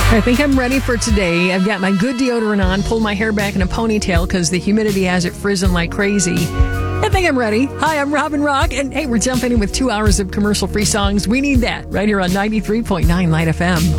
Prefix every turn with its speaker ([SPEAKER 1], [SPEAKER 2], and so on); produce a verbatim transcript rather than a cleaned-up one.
[SPEAKER 1] I think I'm ready for today. I've got my good deodorant on, pulled my hair back in a ponytail because the humidity has it frizzing like crazy. I think I'm ready. Hi, I'm Robin Rock, and hey, we're jumping in with two hours of commercial-free songs. We need that right here on ninety-three point nine Light F M.